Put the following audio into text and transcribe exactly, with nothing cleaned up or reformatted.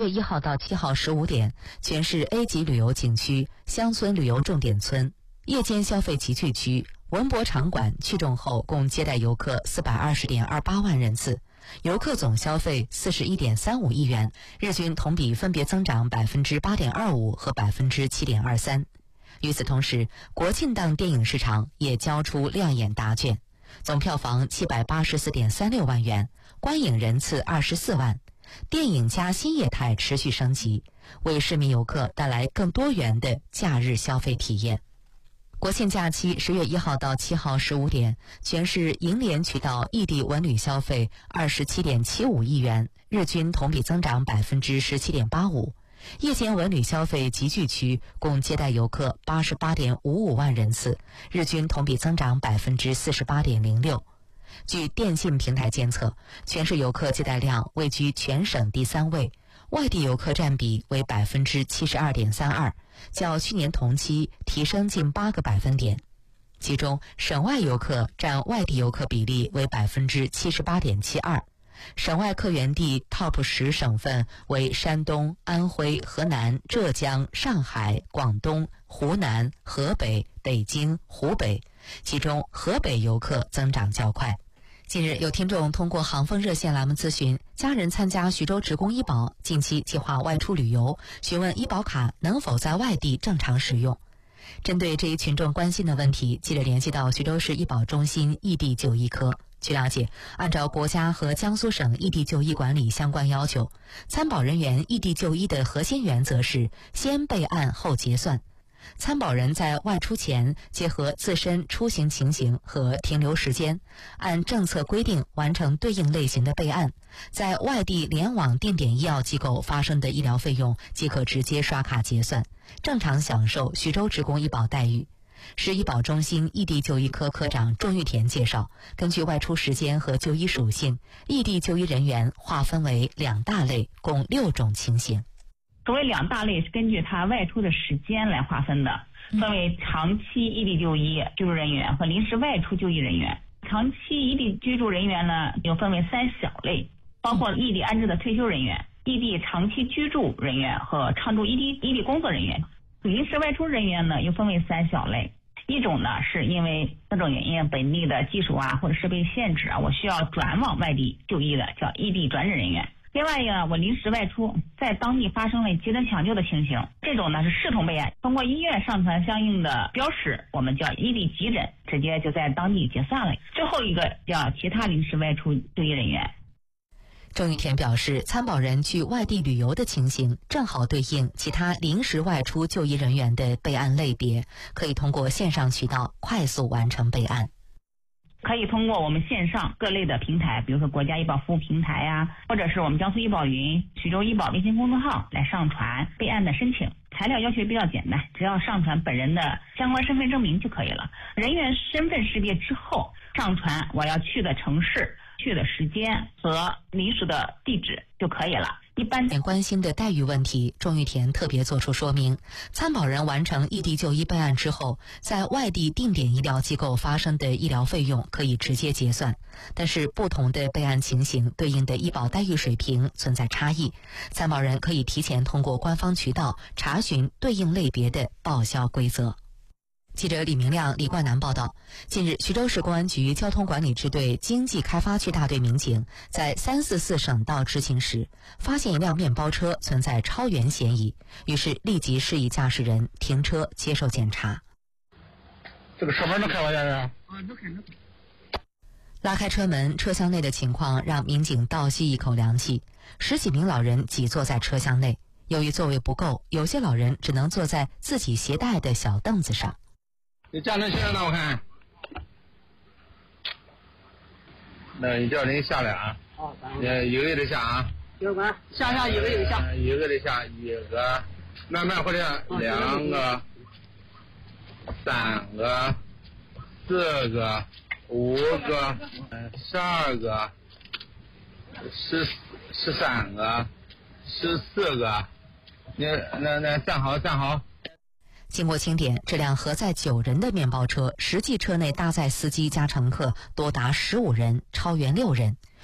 月一号到七号十五点，全市 A 级旅游景区、乡村旅游重点村、夜间消费集聚区、文博场馆去重后共接待游客四百二十点二八万人次，游客总消费四十一点三五亿元，日均同比分别增长百分之八点二五和百分之七点二三。与此同时，国庆档电影市场也交出亮眼答卷，总票房七百八十四点三六万元，观影人次二十四万。电影加新业态持续升级，为市民游客带来更多元的假日消费体验。国庆假期十月一号到七号十五点，全市银联渠道异地文旅消费二十七点七五亿元，日均同比增长百分之十七点八五。夜间文旅消费集聚区共接待游客八十八点五五万人次，日均同比增长百分之四十八点零六。据电信平台监测，全市游客接待量位居全省第三位，外地游客占比为百分之七十二点三二，较去年同期提升近八个百分点。其中，省外游客占外地游客比例为百分之七十八点七二。省外客源地 Top 十省份为山东、安徽、河南、浙江、上海、广东、湖南、河北、北京、湖北，其中河北游客增长较快。近日，有听众通过航风热线栏目咨询，家人参加徐州职工医保，近期计划外出旅游，询问医保卡能否在外地正常使用。针对这一群众关心的问题，记者联系到徐州市医保中心异地就医科。据了解，按照国家和江苏省异地就医管理相关要求，参保人员异地就医的核心原则是先备案后结算。参保人在外出前，结合自身出行情形和停留时间，按政策规定完成对应类型的备案，在外地联网定点医药机构发生的医疗费用即可直接刷卡结算，正常享受徐州职工医保待遇。市医保中心异地就医科科长钟玉田介绍，根据外出时间和就医属性，异地就医人员划分为两大类，共六种情形。 所谓两大类是根据他外出的时间来划分的，分为长期异地就医居住人员和临时外出就医人员。长期异地居住人员呢，又分为三小类，包括异地安置的退休人员、异地长期居住人员和常驻异地异地工作人员。临时外出人员呢，又分为三小类。一种呢，是因为各种原因，本地的技术啊或者设备限制啊，我需要转往外地就医的，叫异地转诊人员。另外一个，我临时外出，在当地发生了急诊抢救的情形，这种呢是视同备案，通过医院上传相应的标识，我们叫异地急诊，直接就在当地结算了。最后一个叫其他临时外出就医人员。 钟玉田表示，参保人去外地旅游的情形正好对应其他临时外出就医人员的备案类别，可以通过线上渠道快速完成备案。 可以通过我们线上各类的平台，比如说国家医保服务平台呀、啊，或者是我们江苏医保云、徐州医保微信公众号来上传备案的申请。材料要求比较简单，只要上传本人的相关身份证明就可以了。人员身份识别之后，上传我要去的城市、去的时间和临时的地址就可以了。一般关心的待遇问题，钟玉田特别作出说明。参保人完成异地就医备案之后，在外地定点医疗机构发生的医疗费用可以直接结算，但是不同的备案情形对应的医保待遇水平存在差异，参保人可以提前通过官方渠道查询对应类别的报销规则。记者李明亮、李冠南报道，近日，徐州市公安局交通管理支队经济开发区大队民警在三四四省道执勤时，发现一辆面包车存在超员嫌疑，于是立即示意驾驶人停车接受检查。 这个车门能开吗，先生？ 啊，能开能开。 拉开车门，车厢内的情况让民警倒吸一口凉气。十几名老人挤坐在车厢内，由于座位不够，有些老人只能坐在自己携带的小凳子上。 你驾驶证呢？我看。那你叫人下来啊。好，呃，一个一个下啊。 有关，下下一个一个下。 一个一个下，一个，慢慢或者两个、三个、四个、五个、十二个、十十三个、十四个。你那那站好站好。 经过清点，这辆核载九人的面包车，实际车内搭载司机加乘客多达十五人，超员六人。